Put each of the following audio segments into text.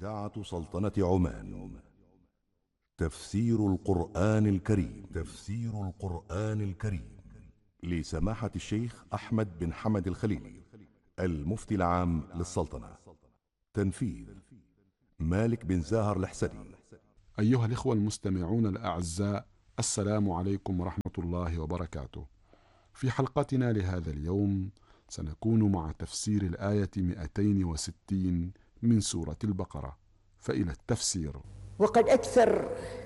إذاعة سلطنة عمان. تفسير القرآن الكريم. تفسير القرآن الكريم لسماحة الشيخ أحمد بن حمد الخليلي، المفتي العام للسلطنة. تنفيذ مالك بن زاهر الحسني. أيها الإخوة المستمعون الأعزاء، السلام عليكم ورحمة الله وبركاته. في حلقتنا لهذا اليوم سنكون مع تفسير الآية 260 من سورة البقرة، فإلى التفسير. وقد أكثر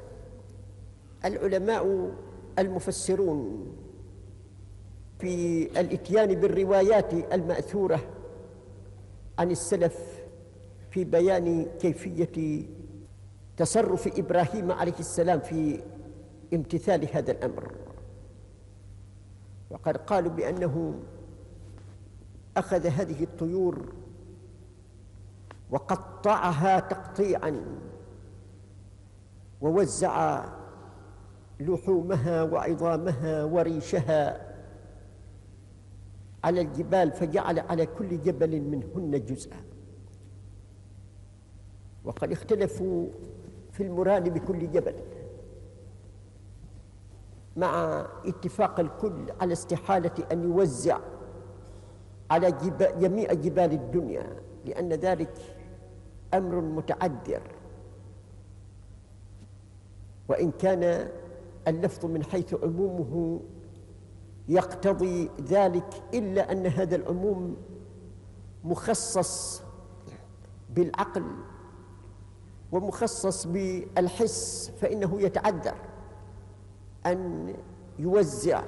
العلماء المفسرون في الإتيان بالروايات المأثورة عن السلف في بيان كيفية تصرف إبراهيم عليه السلام في امتثال هذا الأمر. وقد قالوا بأنه أخذ هذه الطيور وقطعها تقطيعا ووزع لحومها وعظامها وريشها على الجبال، فجعل على كل جبل منهن جزءا. وقد اختلفوا في المراد بكل جبل، مع اتفاق الكل على استحالة أن يوزع على جميع جبال الدنيا، لأن ذلك أمر متعذر، وإن كان اللفظ من حيث عمومه يقتضي ذلك، إلا أن هذا العموم مخصص بالعقل ومخصص بالحس، فإنه يتعذر أن يوزع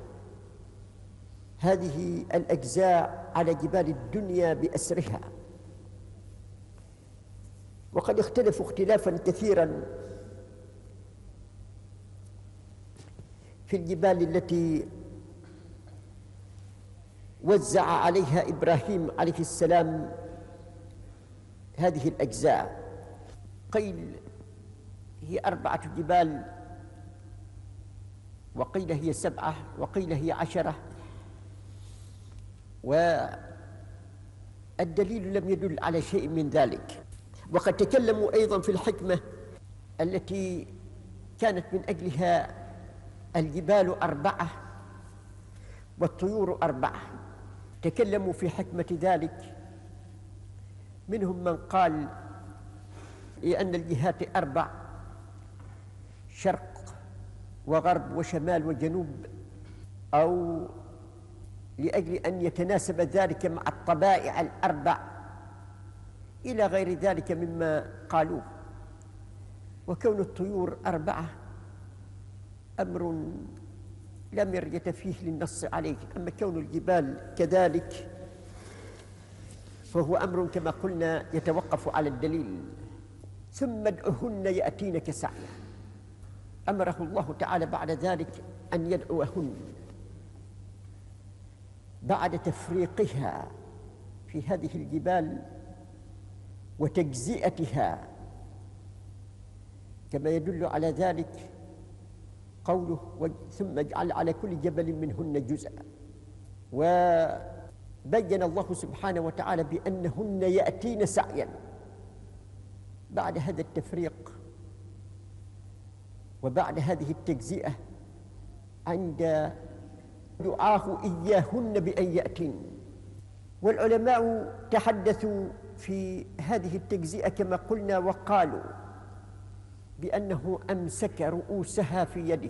هذه الأجزاء على جبال الدنيا بأسرها. وقد اختلفوا اختلافا كثيرا في الجبال التي وزع عليها إبراهيم عليه السلام هذه الأجزاء. قيل هي 4 جبال، وقيل هي 7، وقيل هي 10، والدليل لم يدل على شيء من ذلك. وقد تكلموا أيضا في الحكمة التي كانت من أجلها الجبال 4 والطيور 4. تكلموا في حكمة ذلك، منهم من قال لأن الجهات 4، شرق وغرب وشمال وجنوب، أو لأجل أن يتناسب ذلك مع الطبائع 4 إلى غير ذلك مما قالوه. وكون الطيور 4 أمر لا مرية فيه للنص عليه، أما كون الجبال كذلك فهو أمر كما قلنا يتوقف على الدليل. ثم ادعهن يأتينك سعيا، أمره الله تعالى بعد ذلك أن يدعوهن بعد تفريقها في هذه الجبال وتجزئتها، كما يدل على ذلك قوله ثم اجعل على كل جبل منهن جزءا. وبين الله سبحانه وتعالى بأنهن يأتين سعيا بعد هذا التفريق وبعد هذه التجزئة، عند دعاه إياهن بأن يأتين. والعلماء تحدثوا في هذه التجزئة كما قلنا، وقالوا بأنه أمسك رؤوسها في يده،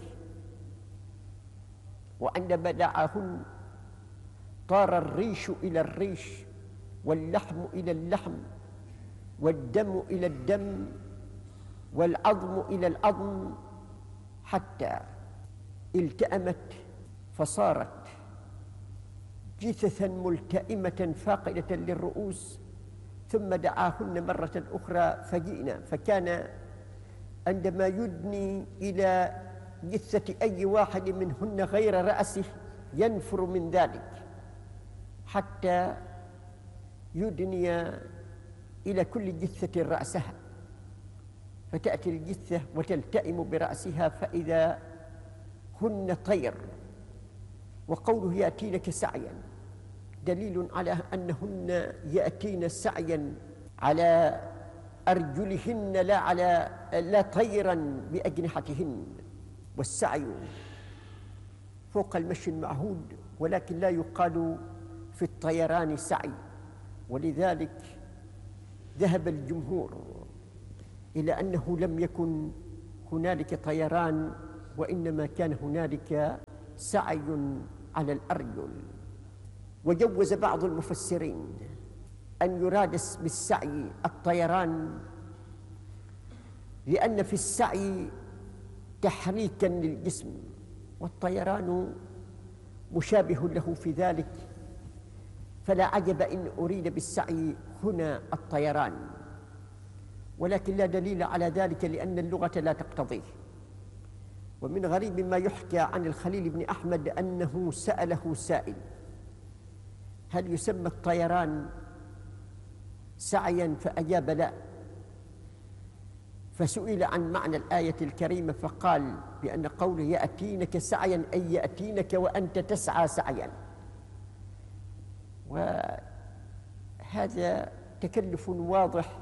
وعندما دعاهن طار الريش إلى الريش واللحم إلى اللحم والدم إلى الدم والعظم إلى العظم، حتى التأمت فصارت جثثا ملتئمة فاقدة للرؤوس. ثم دعاهن مرة أخرى فجئنا، فكان عندما يدني إلى جثة أي واحد منهن غير رأسه ينفر من ذلك حتى يدني إلى كل جثة رأسها، فتأتي الجثة وتلتئم برأسها فإذا هن طير. وقوله يأتينك سعيا دليل على أنهن يأتين سعيا على أرجلهن لا طيرا بأجنحتهن، والسعي فوق المشي المعهود، ولكن لا يقال في الطيران سعي. ولذلك ذهب الجمهور إلى أنه لم يكن هنالك طيران، وإنما كان هنالك سعي على الأرجل. وجوز بعض المفسرين أن يراد بالسعي الطيران، لأن في السعي تحريكا للجسم، والطيران مشابه له في ذلك، فلا عجب إن أريد بالسعي هنا الطيران، ولكن لا دليل على ذلك لأن اللغة لا تقتضيه. ومن غريب ما يحكى عن الخليل بن أحمد أنه سأله سائل: هل يسمى الطيران سعيا؟ فأجاب لا. فسئل عن معنى الآية الكريمة فقال بأن قوله يأتينك سعيا أي يأتينك وأنت تسعى سعيا، وهذا تكلف واضح،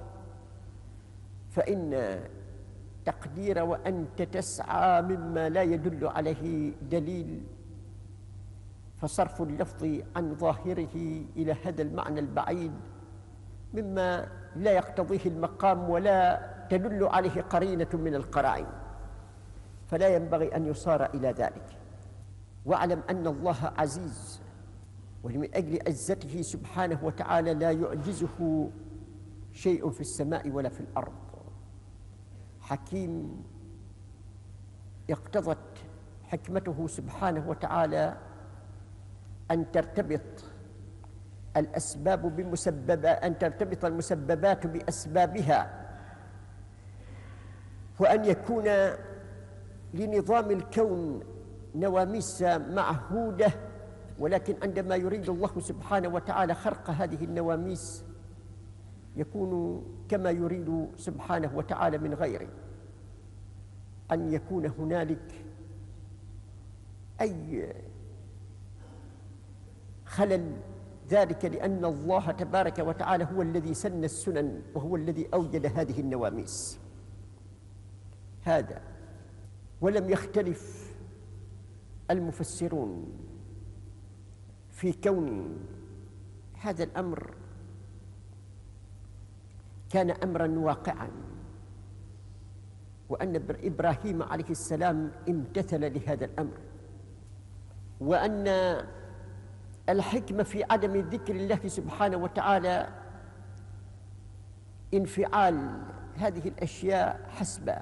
فإن تقدير وأنت تسعى مما لا يدل عليه دليل، فصرف اللفظ عن ظاهره إلى هذا المعنى البعيد مما لا يقتضيه المقام ولا تدل عليه قرينة من القرائن، فلا ينبغي أن يصار إلى ذلك. واعلم أن الله عزيز، ومن أجل عزته سبحانه وتعالى لا يعجزه شيء في السماء ولا في الأرض. حكيم اقتضت حكمته سبحانه وتعالى أن ترتبط الأسباب أن ترتبط المسببات بأسبابها، وأن يكون لنظام الكون نواميس معهودة، ولكن عندما يريد الله سبحانه وتعالى خرق هذه النواميس يكون كما يريد سبحانه وتعالى من غيره أن يكون هنالك أي خلل، ذلك لأن الله تبارك وتعالى هو الذي سن السنن وهو الذي أوجد هذه النواميس. هذا ولم يختلف المفسرون في كون هذا الأمر كان أمرا واقعا، وأن إبراهيم عليه السلام امتثل لهذا الأمر، وأن الحكمة في عدم ذكر الله سبحانه وتعالى انفعال هذه الأشياء حسب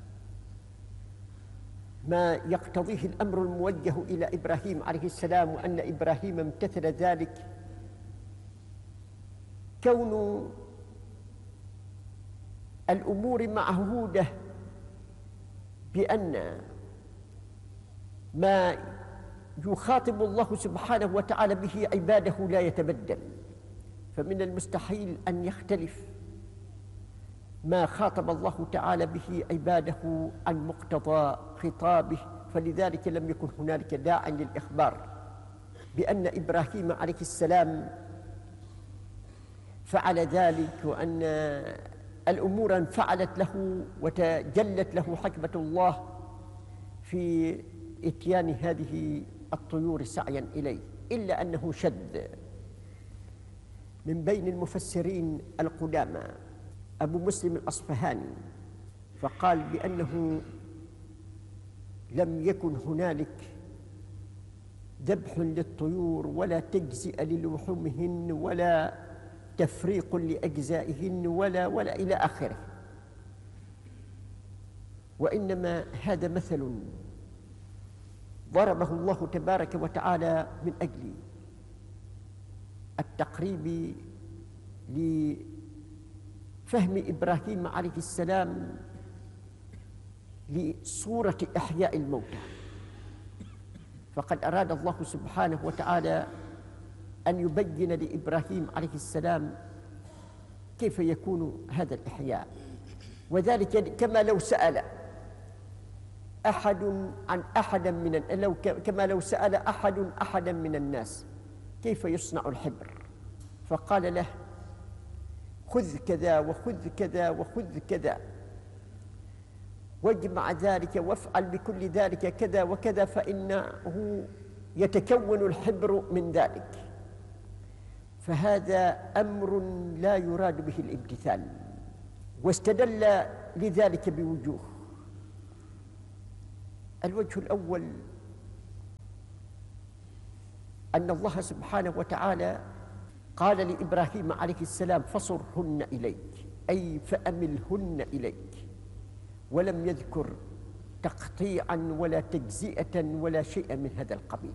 ما يقتضيه الأمر الموجه إلى إبراهيم عليه السلام، وأن إبراهيم امتثل ذلك. كون الأمور معهودة بأن ما يخاطب الله سبحانه وتعالى به عباده لا يتبدل، فمن المستحيل أن يختلف ما خاطب الله تعالى به عباده عن مقتضى خطابه، فلذلك لم يكن هنالك داع للإخبار بأن إبراهيم عليه السلام فعل ذلك، وأن الأمور انفعلت له وتجلت له حكمة الله في إتيان هذه الطيور سعيا إليه، إلا أنه شد من بين المفسرين القدامى أبو مسلم الأصفهاني، فقال بأنه لم يكن هنالك ذبح للطيور ولا تجزئة للحومهن ولا تفريق لأجزائهن ولا إلى آخره، وإنما هذا مثل ضربه الله تبارك وتعالى من أجل التقريب لفهم إبراهيم عليه السلام لصورة إحياء الموتى. فقد أراد الله سبحانه وتعالى أن يبين لإبراهيم عليه السلام كيف يكون هذا الإحياء، وذلك كما لو سأل أحد عن أحدا كما لو سأل أحدا من الناس كيف يصنع الحبر، فقال له خذ كذا وخذ كذا وخذ كذا، واجمع ذلك وافعل بكل ذلك كذا وكذا، فإنه يتكون الحبر من ذلك. فهذا أمر لا يراد به الامتثال. واستدل لذلك بوجوه. الوجه الأول أن الله سبحانه وتعالى قال لإبراهيم عليه السلام: فصرهن إليك، أي فأملهن إليك، ولم يذكر تقطيعا ولا تجزئة ولا شيء من هذا القبيل،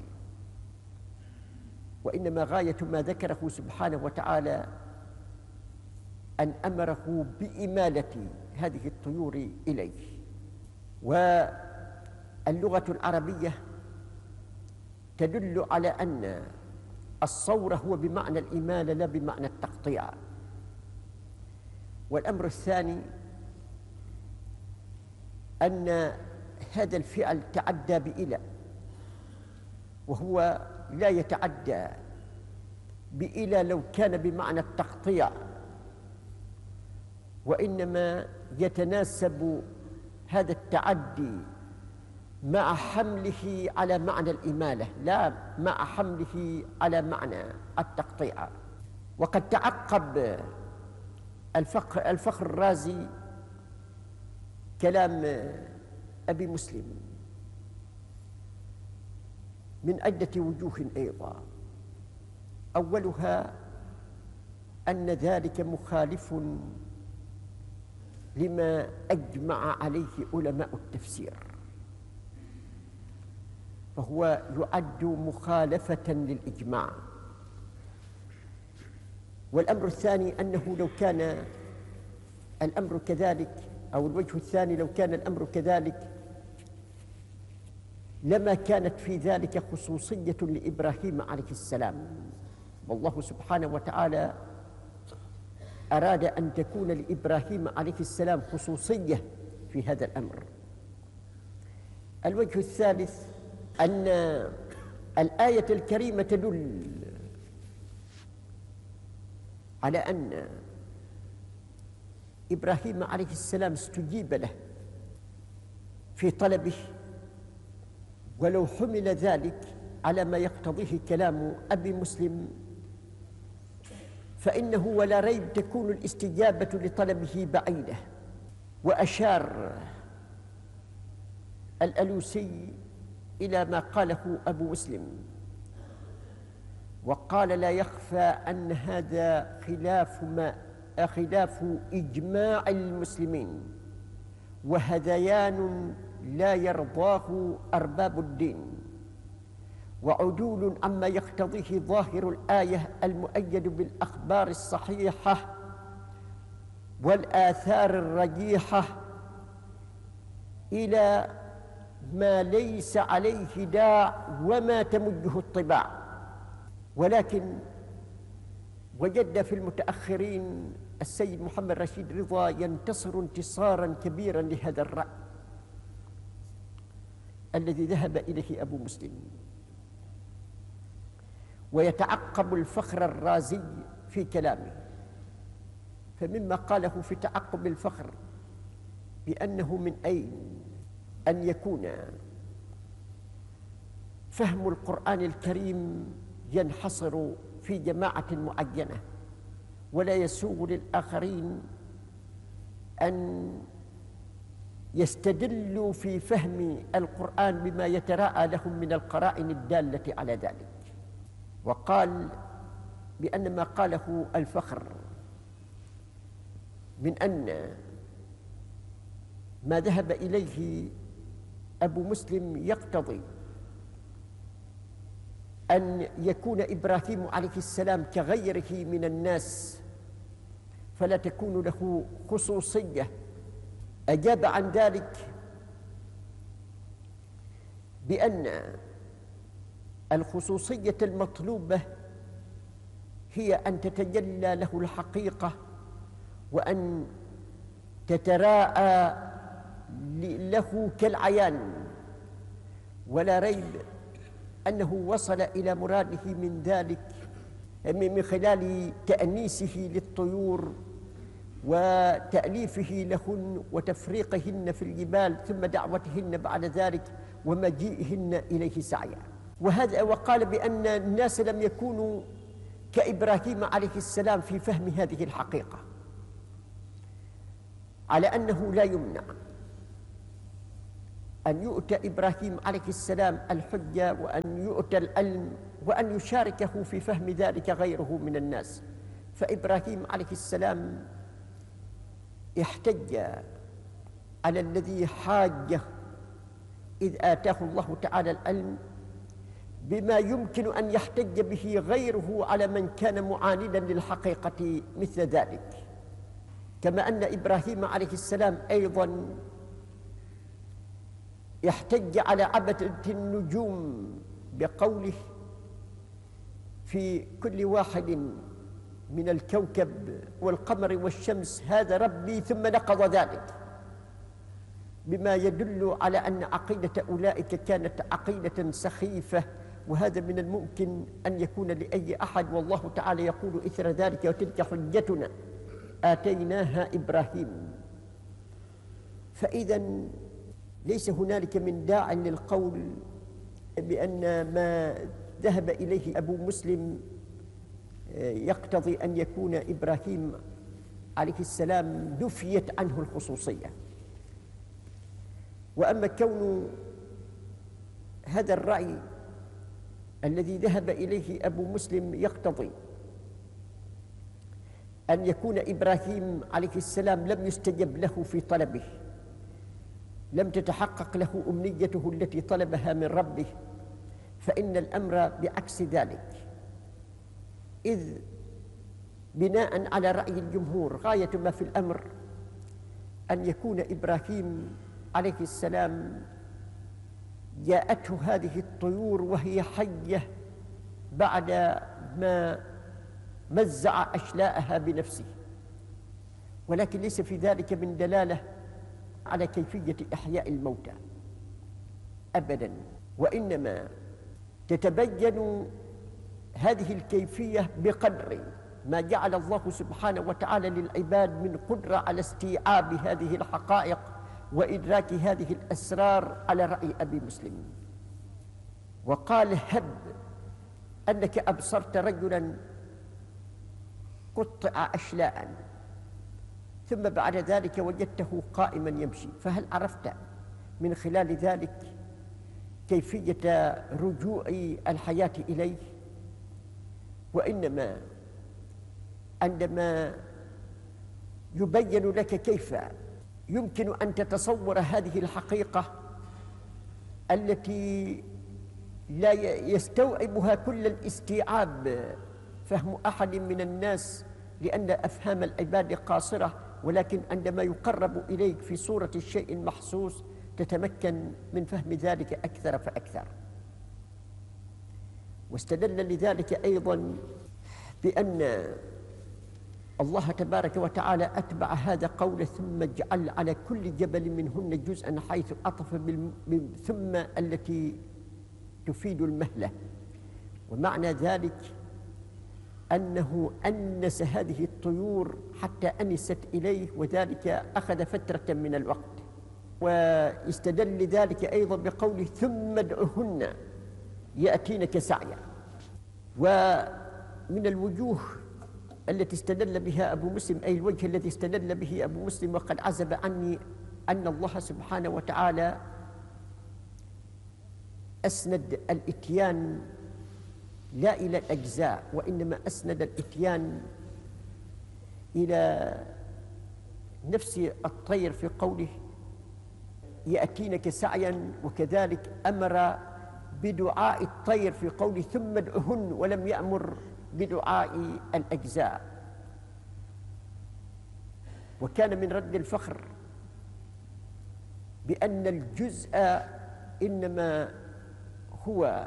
وإنما غاية ما ذكره سبحانه وتعالى أن أمره بإمالة هذه الطيور إليه. واللغة العربية تدل على أن الصور هو بمعنى الإمالة لا بمعنى التقطيع. والأمر الثاني أن هذا الفعل تعدى بإلى، وهو لا يتعدى بإلى لو كان بمعنى التقطيع، وإنما يتناسب هذا التعدي مع حمله على معنى الإمالة لا مع حمله على معنى التقطيع. وقد تعقب الفخر الرازي كلام أبي مسلم من عدة وجوه أيضا. أولها أن ذلك مخالف لما أجمع عليه علماء التفسير، فهو يعد مخالفة للإجماع. والأمر الثاني أنه لو كان الأمر كذلك، أو الوجه الثاني لو كان الأمر كذلك لما كانت في ذلك خصوصية لإبراهيم عليه السلام، والله سبحانه وتعالى أراد أن تكون لإبراهيم عليه السلام خصوصية في هذا الأمر. الوجه الثالث أن الآية الكريمة تدل على أن إبراهيم عليه السلام استجيب له في طلبه، ولو حمل ذلك على ما يقتضيه كلام أبي مسلم فإنه ولا ريب تكون الاستجابة لطلبه بعيدة. وأشار الألوسي إلى ما قاله أبو مسلم وقال: لا يخفى أن هذا خلاف إجماع المسلمين، وهذيان لا يرضاه أرباب الدين، وعدول عما يقتضيه ظاهر الآية المؤيد بالأخبار الصحيحة والآثار الرجيحة إلى ما ليس عليه داع وما تمجه الطباع. ولكن وجد في المتأخرين السيد محمد رشيد رضا ينتصر انتصارا كبيرا لهذا الرأي الذي ذهب إليه أبو مسلم، ويتعقب الفخر الرازي في كلامه. فمما قاله في تعقب الفخر بأنه من أين أن يكون فهم القرآن الكريم ينحصر في جماعة معينة ولا يسوغ للآخرين أن يستدلوا في فهم القرآن بما يتراءى لهم من القرائن الدالة على ذلك. وقال بأن ما قاله الفخر من أن ما ذهب إليه أبو مسلم يقتضي أن يكون إبراهيم عليه السلام كغيره من الناس فلا تكون له خصوصية. أجاب عن ذلك بأن الخصوصية المطلوبة هي أن تتجلى له الحقيقة وأن تتراءى له كالعيان، ولا ريب أنه وصل إلى مراده من ذلك من خلال تأنيسه للطيور وتأليفه لهن وتفريقهن في الجبال ثم دعوتهن بعد ذلك ومجيئهن إليه سعيا. وقال بأن الناس لم يكونوا كإبراهيم عليه السلام في فهم هذه الحقيقة، على أنه لا يمنع أن يؤتى إبراهيم عليه السلام الحجة وأن يؤتى العلم وأن يشاركه في فهم ذلك غيره من الناس. فإبراهيم عليه السلام احتج على الذي حاجه إذ آتاه الله تعالى العلم بما يمكن أن يحتج به غيره على من كان معاندا للحقيقة مثل ذلك. كما أن إبراهيم عليه السلام أيضا يحتج على عبدة النجوم بقوله في كل واحد من الكوكب والقمر والشمس هذا ربي ثم نقض ذلك، بما يدل على أن عقيدة أولئك كانت عقيدة سخيفة، وهذا من الممكن أن يكون لأي أحد. والله تعالى يقول إثر ذلك وتلك حجتنا آتيناها إبراهيم. فإذا ليس هنالك من داع للقول بأن ما ذهب إليه أبو مسلم يقتضي أن يكون إبراهيم عليه السلام نفيت عنه الخصوصية. وأما كون هذا الرأي الذي ذهب إليه أبو مسلم يقتضي أن يكون إبراهيم عليه السلام لم يستجب له في طلبه، لم تتحقق له أمنيته التي طلبها من ربه، فإن الأمر بعكس ذلك، إذ بناء على رأي الجمهور غاية ما في الأمر أن يكون إبراهيم عليه السلام جاءته هذه الطيور وهي حية بعد ما مزع أشلاءها بنفسه، ولكن ليس في ذلك من دلالة على كيفية إحياء الموتى أبدا، وإنما تتبين هذه الكيفية بقدر ما جعل الله سبحانه وتعالى للعباد من قدرة على استيعاب هذه الحقائق وإدراك هذه الأسرار على رأي أبي مسلم. وقال هب أنك أبصرت رجلا قطع أشلاء ثم بعد ذلك وجدته قائما يمشي، فهل عرفت من خلال ذلك كيفية رجوع الحياة إليه؟ وإنما عندما يبين لك كيف يمكن أن تتصور هذه الحقيقة التي لا يستوعبها كل الاستيعاب فهم أحد من الناس، لأن أفهام العباد قاصرة، ولكن عندما يقرب إليك في صورة الشيء المحسوس تتمكن من فهم ذلك أكثر فأكثر. واستدل لذلك أيضا بأن الله تبارك وتعالى أتبع هذا قوله ثم اجعل على كل جبل منهن جزءا، حيث أطف ثم التي تفيد المهلة، ومعنى ذلك أنه أنس هذه الطيور حتى أنست إليه، وذلك أخذ فترة من الوقت. ويستدل ذلك أيضا بقوله ثم ادعهن يأتينك سعيا. ومن الوجوه التي استدل بها أبو مسلم، أي الوجه الذي استدل به أبو مسلم وقد عزب عني، أن الله سبحانه وتعالى أسند الإتيان لا إلى الأجزاء، وإنما أسند الإتيان إلى نفس الطير في قوله يأتينك سعيا، وكذلك أمر بدعاء الطير في قوله ثم ادعهن، ولم يأمر بدعاء الأجزاء. وكان من رد الفخر بأن الجزء إنما هو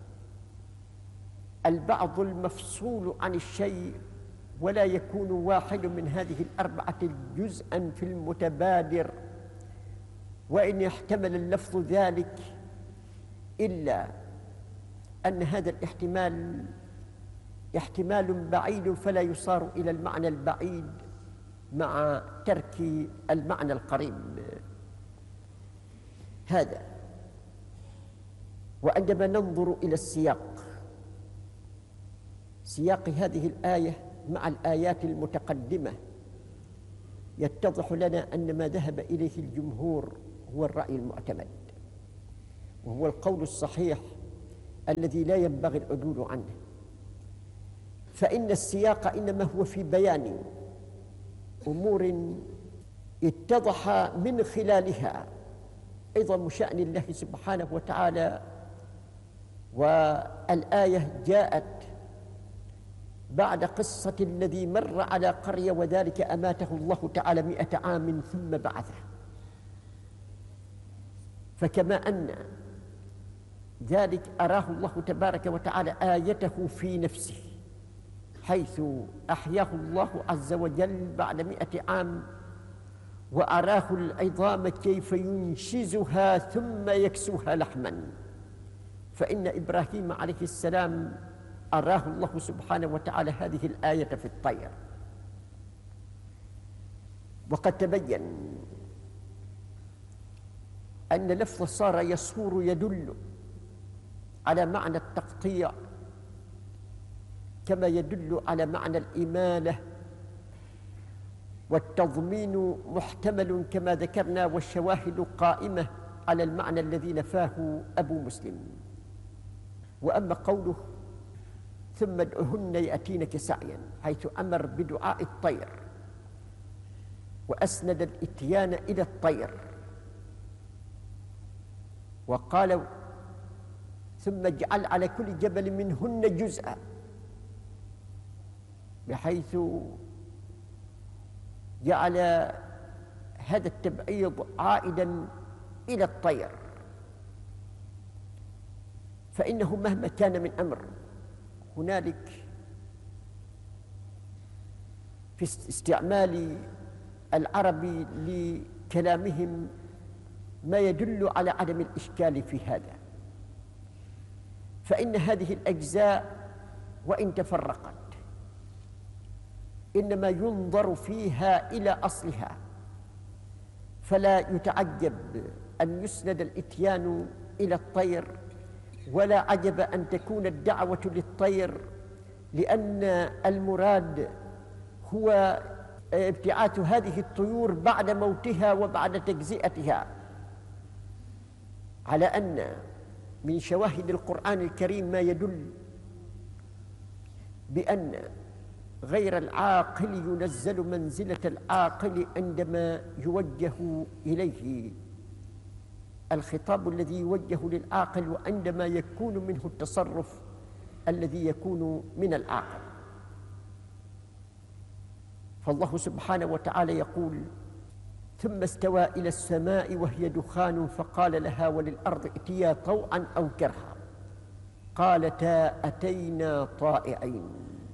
البعض المفصول عن الشيء، ولا يكون واحد من هذه الأربعة جزءا في المتبادر، وإن يحتمل اللفظ ذلك إلا أن هذا الاحتمال احتمال بعيد فلا يصار إلى المعنى البعيد، مع ترك المعنى القريب هذا. وعندما ننظر إلى سياق هذه الآية مع الآيات المتقدمة يتضح لنا أن ما ذهب إليه الجمهور هو الرأي المعتمد، وهو القول الصحيح الذي لا ينبغي العدول عنه، فإن السياق إنما هو في بيان أمور اتضح من خلالها عظم شأن الله سبحانه وتعالى. والآية جاءت بعد قصة الذي مر على قرية وذلك أماته الله تعالى 100 عام ثم بعثه. فكما أن ذلك أراه الله تبارك وتعالى آيته في نفسه حيث أحياه الله عز وجل بعد 100 عام وأراه العظام كيف ينشزها ثم يكسوها لحما، فإن إبراهيم عليه السلام أراه الله سبحانه وتعالى هذه الآية في الطير. وقد تبين أن لفظ صار يصور يدل على معنى التقطيع كما يدل على معنى الإمالة، والتضمين محتمل كما ذكرنا، والشواهد قائمة على المعنى الذي نفاه أبو مسلم. وأما قوله ثم ادعهن يأتينك سعيا حيث أمر بدعاء الطير وأسند الإتيان إلى الطير وقال ثم اجعل على كل جبل منهن جزءا، بحيث جعل هذا التبعيض عائدا إلى الطير، فإنه مهما كان من أمر هنالك في استعمال العرب لكلامهم ما يدل على عدم الإشكال في هذا، فإن هذه الأجزاء وإن تفرقت إنما ينظر فيها إلى أصلها، فلا يتعجب أن يسند الإتيان إلى الطير، ولا عجب أن تكون الدعوة للطير، لأن المراد هو ابتعاث هذه الطيور بعد موتها وبعد تجزئتها، على أن من شواهد القرآن الكريم ما يدل بأن غير العاقل ينزل منزلة العاقل عندما يوجه إليه الخطاب الذي يوجه للعاقل، وعندما يكون منه التصرف الذي يكون من العاقل. فالله سبحانه وتعالى يقول ثم استوى إلى السماء وهي دخان فقال لها وللأرض ائتيا طوعا أو كرها قالتا أتينا طائعين.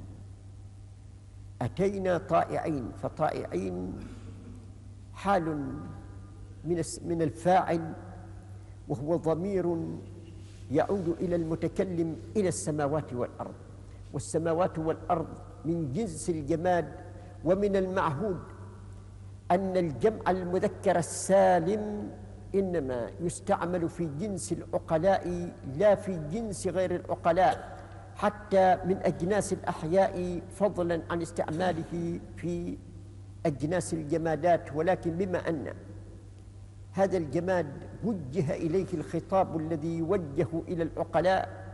أتينا طائعين، فطائعين حال من الفاعل، وهو ضمير يعود إلى المتكلم إلى السماوات والأرض، والسماوات والأرض من جنس الجماد، ومن المعهود أن الجمع المذكر السالم إنما يستعمل في جنس العقلاء لا في جنس غير العقلاء، حتى من أجناس الأحياء فضلا عن استعماله في أجناس الجمادات. ولكن بما أن هذا الجماد وجه إليه الخطاب الذي يوجه إلى العقلاء،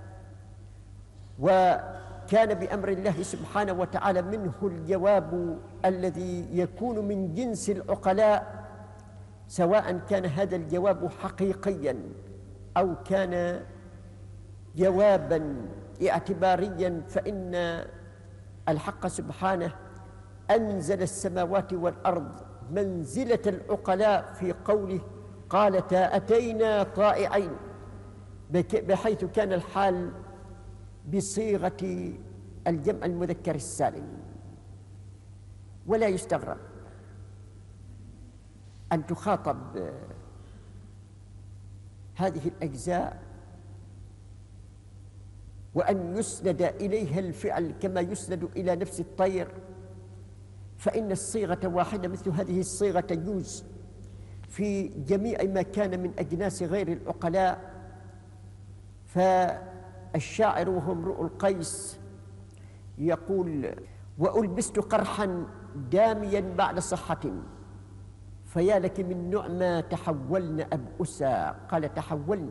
وكان بأمر الله سبحانه وتعالى منه الجواب الذي يكون من جنس العقلاء، سواء كان هذا الجواب حقيقيا أو كان جوابا اعتباريا، فإن الحق سبحانه أنزل السماوات والأرض منزلة العقلاء في قوله قالتا أتينا طائعين، بحيث كان الحال بصيغة الجمع المذكر السالم. ولا يستغرب أن تخاطب هذه الأجزاء وأن يسند إليها الفعل كما يسند إلى نفس الطير، فإن الصيغة واحدة مثل هذه الصيغة تجوز في جميع ما كان من أجناس غير العقلاء. فالشاعر وهو امرؤ القيس يقول: وألبست قرحا داميا بعد صحة، فيا لك من نعمى تحولن أبؤسا. قال تحولن،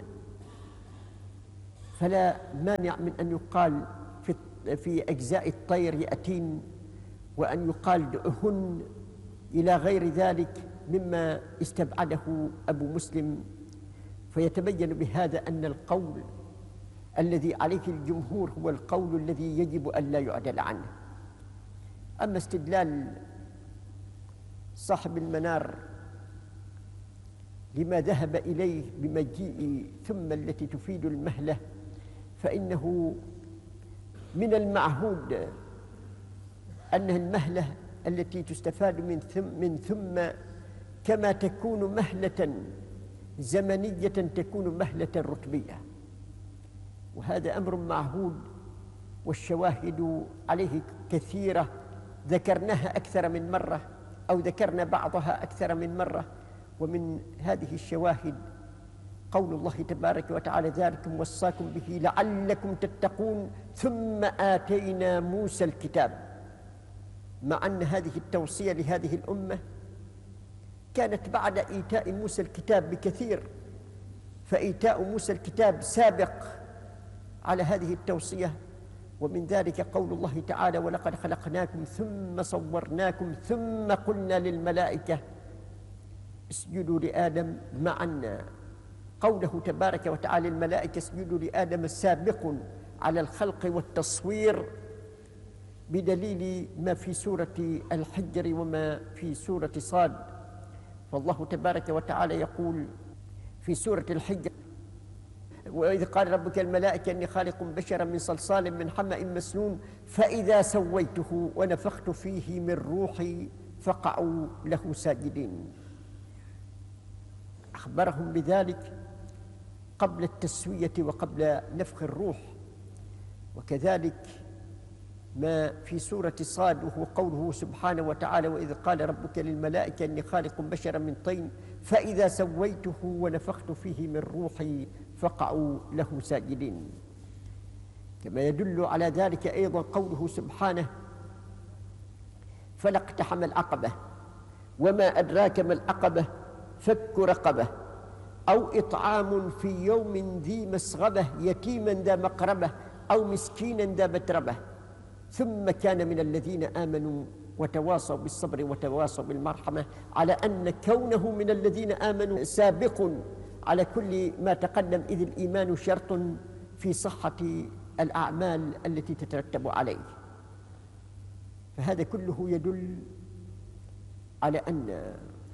فلا مانع من أن يقال في أجزاء الطير يأتين، وأن يقال دعهن إلى غير ذلك مما استبعده أبو مسلم. فيتبين بهذا أن القول الذي عليه الجمهور هو القول الذي يجب أن لا يعدل عنه. أما استدلال صاحب المنار لما ذهب إليه بمجيء ثم التي تفيد المهلة، فإنه من المعهود أن المهلة التي تستفاد من ثم كما تكون مهلة زمنية تكون مهلة رتبية، وهذا أمر معهود، والشواهد عليه كثيرة ذكرناها أكثر من مرة أو ذكرنا بعضها أكثر من مرة. ومن هذه الشواهد قول الله تبارك وتعالى: ذلكم وصاكم به لعلكم تتقون ثم آتينا موسى الكتاب. مع أن هذه التوصية لهذه الأمة كانت بعد إيتاء موسى الكتاب بكثير، فإيتاء موسى الكتاب سابق على هذه التوصية. ومن ذلك قول الله تعالى: ولقد خلقناكم ثم صورناكم ثم قلنا للملائكة اسجدوا لآدم. مع أن قوله تبارك وتعالى الملائكة اسجدوا لآدم سابق على الخلق والتصوير، بدليل ما في سورة الحجر وما في سورة صاد. فالله تبارك وتعالى يقول في سورة الحجر: وإذ قال ربك الملائكة إني خالق بشرا من صلصال من حمأ مسنون فإذا سويته ونفخت فيه من روحي فقعوا له ساجدين. أخبرهم بذلك قبل التسوية وقبل نفخ الروح. وكذلك ما في سورة صاد وهو قوله سبحانه وتعالى: وإذ قال ربك للملائكة إني خالق بشرا من طين فإذا سويته ونفخت فيه من روحي فقعوا له ساجدين. كما يدل على ذلك أيضا قوله سبحانه: فلا اقتحم العقبة وما أدراك ما العقبة فك رقبة أو إطعام في يوم ذي مسغبة يتيما ذا مقربة أو مسكينا ذا متربة ثم كان من الذين آمنوا وتواصوا بالصبر وتواصوا بالمرحمة، على أن كونه من الذين آمنوا سابق على كل ما تقدم، إذ الإيمان شرط في صحة الأعمال التي تترتب عليه. فهذا كله يدل على أن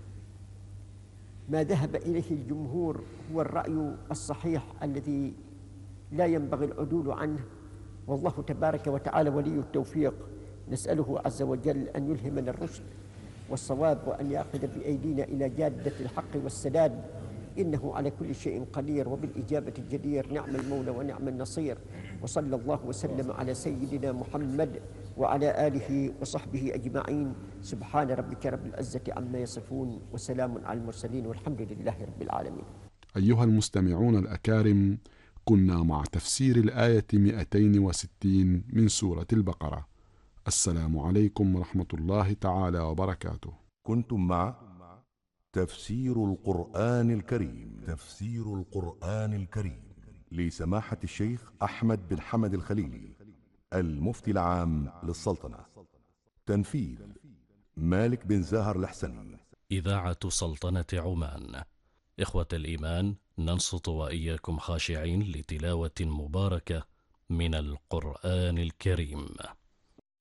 ما ذهب إليه الجمهور هو الرأي الصحيح الذي لا ينبغي العدول عنه. والله تبارك وتعالى ولي التوفيق، نسأله عز وجل أن يلهمنا الرشد والصواب وأن يأخذ بأيدينا إلى جادة الحق والسداد، إنه على كل شيء قدير وبالإجابة الجدير. نعم المولى ونعم النصير. وصلى الله وسلم على سيدنا محمد وعلى آله وصحبه أجمعين. سبحان ربك رب العزة عما يصفون وسلام على المرسلين والحمد لله رب العالمين. أيها المستمعون الأكارم، كنا مع تفسير الآية 260 من سورة البقرة. السلام عليكم ورحمة الله تعالى وبركاته. كنتم مع تفسير القرآن الكريم. تفسير القرآن الكريم لسماحة الشيخ أحمد بن حمد الخليلي، المفتي العام للسلطنة. تنفيذ مالك بن زاهر الحسني. إذاعة سلطنة عمان. إخوة الإيمان، ننصت وإياكم خاشعين لتلاوة مباركة من القرآن الكريم.